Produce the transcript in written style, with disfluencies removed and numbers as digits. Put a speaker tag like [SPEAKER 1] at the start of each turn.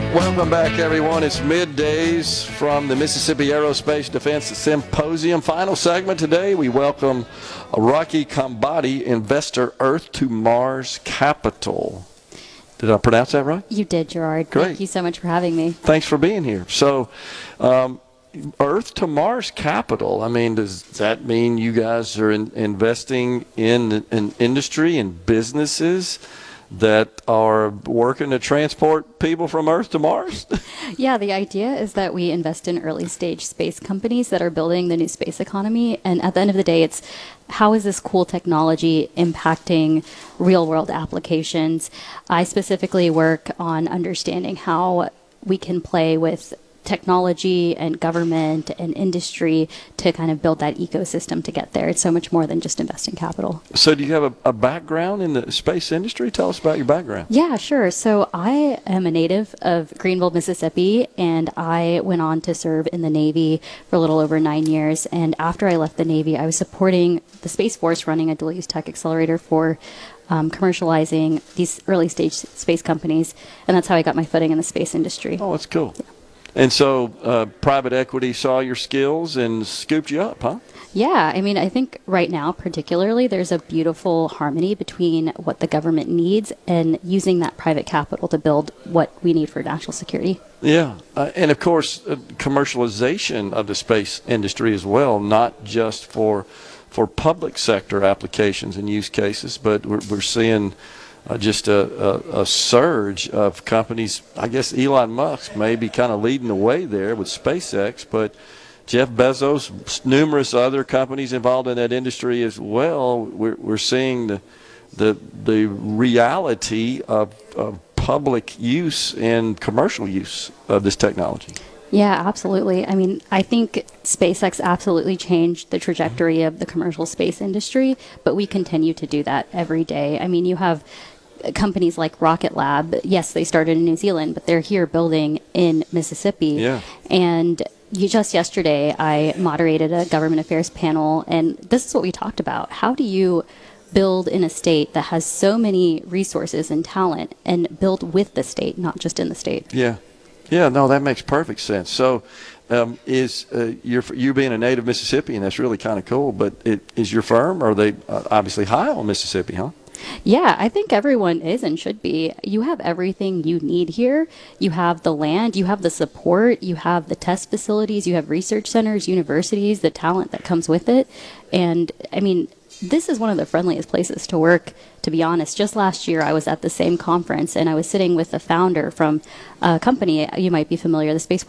[SPEAKER 1] Welcome back, everyone. It's middays from the Mississippi Aerospace Defense Symposium. Final segment today. We welcome Rocky Combati, investor, Earth to Mars Capital. Did I pronounce that right?
[SPEAKER 2] You did, Gerard.
[SPEAKER 1] Great.
[SPEAKER 2] Thank you so much for having me.
[SPEAKER 1] Thanks for being here. So, Earth to Mars Capital, I mean, does that mean you guys are investing in an industry and businesses that are working to transport people from Earth to Mars?
[SPEAKER 2] Yeah, the idea is that we invest in early stage space companies that are building the new space economy. And at the end of the day, it's how is this cool technology impacting real world applications? I specifically work on understanding how we can play with technology and government and industry to kind of build that ecosystem to get there. It's so much more than just investing capital.
[SPEAKER 1] So do you have a background in the space industry? Tell us about your background.
[SPEAKER 2] Yeah, sure. So I am a native of Greenville, Mississippi, and I went on to serve in the Navy for a little over 9 years. And after I left the Navy, I was supporting the Space Force running a dual-use tech accelerator for commercializing these early-stage space companies. And that's how I got my footing in the space industry.
[SPEAKER 1] Oh, that's cool.
[SPEAKER 2] Yeah.
[SPEAKER 1] And so private equity saw your skills and scooped you up, huh?
[SPEAKER 2] Yeah, I mean, I think right now, particularly, there's a beautiful harmony between what the government needs and using that private capital to build what we need for national security.
[SPEAKER 1] Yeah, and of course, commercialization of the space industry as well, not just for public sector applications and use cases, but we're seeing just a surge of companies. I guess Elon Musk may be kind of leading the way there with SpaceX, but Jeff Bezos, numerous other companies involved in that industry as well. We're seeing the reality of public use and commercial use of this technology.
[SPEAKER 2] Yeah, absolutely. I mean, I think SpaceX absolutely changed the trajectory of the commercial space industry, but we continue to do that every day. I mean, you have companies like Rocket Lab. Yes, they started in New Zealand, but they're here building in Mississippi.
[SPEAKER 1] Yeah.
[SPEAKER 2] And just yesterday, I moderated a government affairs panel, and this is what we talked about. How do you build in a state that has so many resources and talent and build with the state, not just in the state?
[SPEAKER 1] Yeah. Yeah, no, that makes perfect sense. So you being a native Mississippian, that's really kind of cool, but is your firm, are they obviously high on Mississippi, huh?
[SPEAKER 2] Yeah, I think everyone is and should be. You have everything you need here. You have the land, you have the support, you have the test facilities, you have research centers, universities, the talent that comes with it. And I mean, this is one of the friendliest places to work, to be honest. Just last year, I was at the same conference, and I was sitting with the founder from a company you might be familiar, the Spaceport